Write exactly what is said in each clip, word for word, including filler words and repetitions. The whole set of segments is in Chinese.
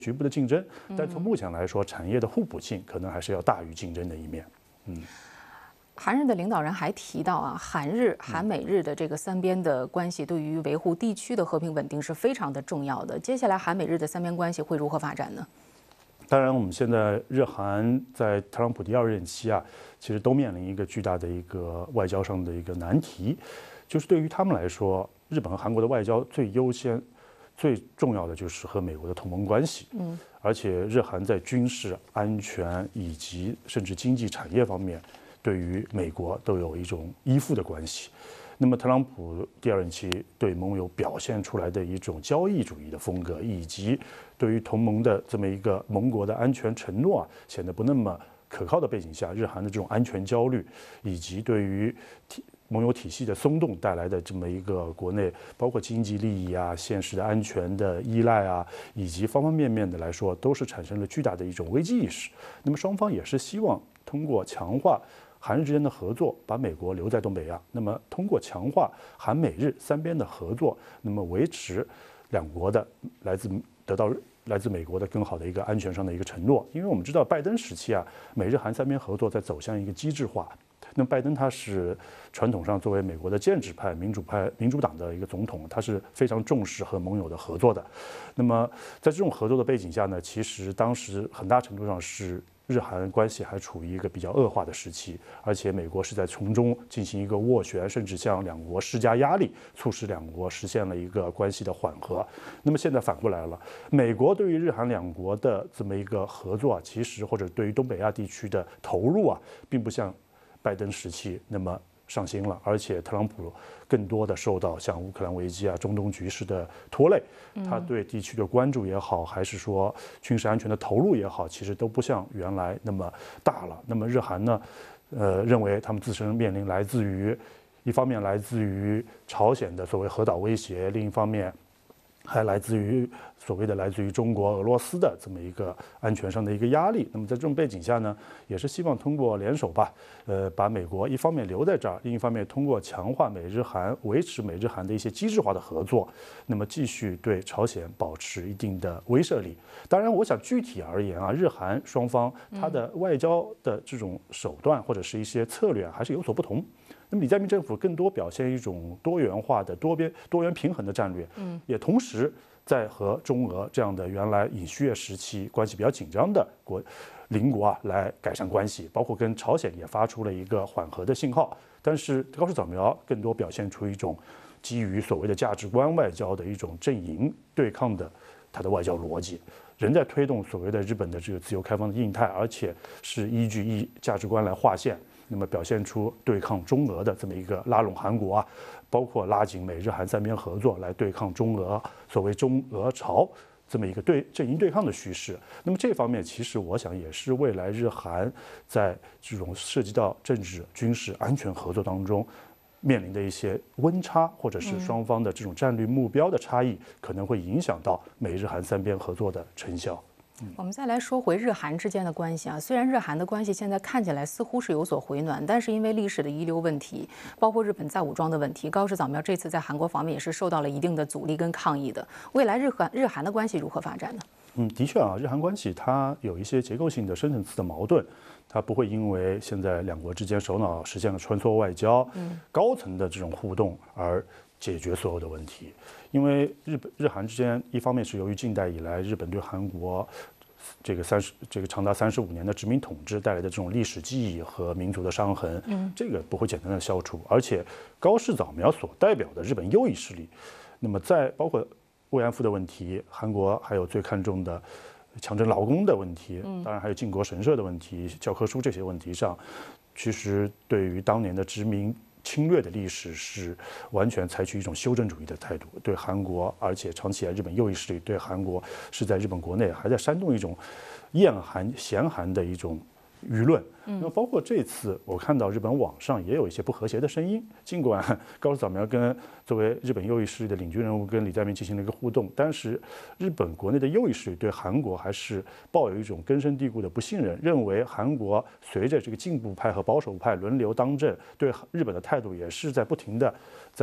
局部的竞争，但从目前来说，产业的互补性可能还是要大于竞争的一面。嗯。 韩日的领导人还提到啊，韩日、韩美日的这个三边的关系对于维护地区的和平稳定是非常的重要的。接下来，韩美日的三边关系会如何发展呢？ 当然，我们现在日韩在特朗普第二任期啊，其实都面临一个巨大的一个外交上的一个难题，就是对于他们来说，日本和韩国的外交最优先、最重要的就是和美国的同盟关系。嗯，而且日韩在军事、安全以及甚至经济产业方面，对于美国都有一种依附的关系。那么特朗普第二任期对盟友表现出来的一种交易主义的风格，以及对于同盟的这么一个盟国的安全承诺啊，显得不那么可靠的背景下，日韩的这种安全焦虑，以及对于体盟友体系的松动带来的这么一个国内包括经济利益啊、现实的安全的依赖啊，以及方方面面的来说，都是产生了巨大的一种危机意识。那么双方也是希望通过强化韩日之间的合作，把美国留在东北亚。那么，通过强化韩美日三边的合作，那么维持两国的来自得到来自美国的更好的一个安全上的一个承诺。因为我们知道，拜登时期啊，美日韩三边合作在走向一个机制化。那么，拜登他是传统上作为美国的建制派、民主派、民主党的一个总统，他是非常重视和盟友的合作的。那么，在这种合作的背景下呢，其实当时很大程度上是日韩关系还处于一个比较恶化的时期，而且美国是在从中进行一个斡旋，甚至向两国施加压力，促使两国实现了一个关系的缓和。那么现在反过来了，美国对于日韩两国的这么一个合作啊，其实或者对于东北亚地区的投入啊，并不像拜登时期那么上心了，而且特朗普更多的受到像乌克兰危机啊、中东局势的拖累，他对地区的关注也好，还是说军事安全的投入也好，其实都不像原来那么大了。那么日韩呢，呃，认为他们自身面临来自于一方面来自于朝鲜的所谓核岛威胁，另一方面还来自于所谓的来自于中国、俄罗斯的这么一个安全上的一个压力。那么在这种背景下呢，也是希望通过联手吧，呃，把美国一方面留在这儿，另一方面通过强化美日韩、维持美日韩的一些机制化的合作，那么继续对朝鲜保持一定的威慑力。当然，我想具体而言啊，日韩双方它的外交的这种手段或者是一些策略还是有所不同。那么李在明政府更多表现一种多元化的、多边、多元平衡的战略，嗯，也同时在和中俄这样的原来尹锡悦时期关系比较紧张的国邻国啊来改善关系，包括跟朝鲜也发出了一个缓和的信号。但是高市早苗更多表现出一种基于所谓的价值观外交的一种阵营对抗的它的外交逻辑，仍在推动所谓的日本的这个自由开放的印太，而且是依据一价值观来划线。那么表现出对抗中俄的这么一个拉拢韩国啊，包括拉紧美日韩三边合作来对抗中俄所谓中俄朝这么一个对阵营对抗的趋势。那么这方面其实我想也是未来日韩在这种涉及到政治、军事、安全合作当中面临的一些温差，或者是双方的这种战略目标的差异，可能会影响到美日韩三边合作的成效。 我们再来说回日韩之间的关系啊，虽然日韩的关系现在看起来似乎是有所回暖，但是因为历史的遗留问题，包括日本再武装的问题，高市早苗这次在韩国访问也是受到了一定的阻力跟抗议的。未来日韩日韩的关系如何发展呢？ 嗯，的确啊，日韩关系它有一些结构性的深层次的矛盾，它不会因为现在两国之间首脑实现了穿梭外交、嗯、高层的这种互动而解决所有的问题。因为日本日韩之间，一方面是由于近代以来日本对韩国这个三十这个长达三十五年的殖民统治带来的这种历史记忆和民族的伤痕，嗯，这个不会简单的消除。而且高市早苗所代表的日本右翼势力，那么在包括慰安妇的问题，韩国还有最看重的强征劳工的问题，当然还有靖国神社的问题、教科书这些问题上，其实对于当年的殖民侵略的历史是完全采取一种修正主义的态度，对韩国，而且长期以来日本右翼势力对韩国是在日本国内还在煽动一种厌韩嫌韩的一种舆论。那么包括这次我看到日本网上也有一些不和谐的声音，尽管高市早苗跟作为日本右翼势力的领军人物跟李在明进行了一个互动，但是日本国内的右翼势力对韩国还是抱有一种根深蒂固的不信任，认为韩国随着这个进步派和保守派轮流当政，对日本的态度也是在不停的在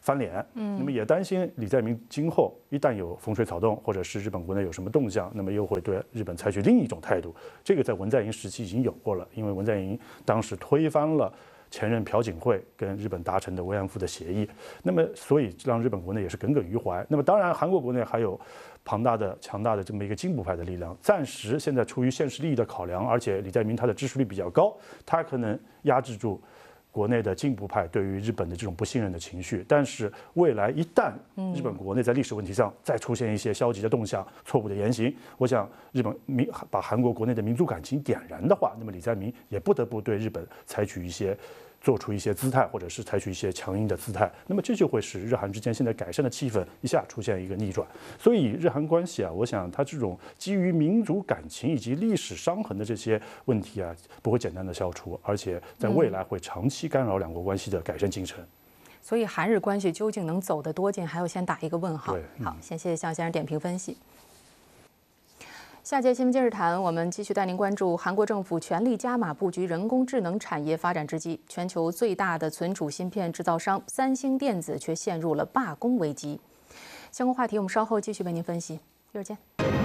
翻脸。嗯，那么也担心李在明今后一旦有风吹草动，或者是日本国内有什么动向，那么又会对日本采取另一种态度。这个在文在寅时期已经有过了，因为文在寅当时推翻了前任朴槿惠跟日本达成的慰安妇的协议，那么所以让日本国内也是耿耿于怀。那么当然，韩国国内还有庞大的、强大的这么一个进步派的力量，暂时现在出于现实利益的考量，而且李在明他的支持率比较高，他可能压制住国内的进步派对于日本的这种不信任的情绪。但是未来一旦日本国内在历史问题上再出现一些消极的动向、错误的言行，我想日本民把韩国国内的民族感情点燃的话，那么李在明也不得不对日本采取一些。做出一些姿态，或者是采取一些强硬的姿态，那么这就会使日韩之间现在改善的气氛一下出现一个逆转。所以日韩关系啊，我想它这种基于民族感情以及历史伤痕的这些问题啊，不会简单的消除，而且在未来会长期干扰两国关系的改善进程。 所以韩日关系究竟能走得多近，还要先打一个问号。 对，嗯、 好，先谢谢向先生点评分析。下节新闻今日谈，我们继续带您关注韩国政府全力加码布局人工智能产业发展之际，全球最大的存储芯片制造商三星电子却陷入了罢工危机。相关话题我们稍后继续为您分析，一会儿见。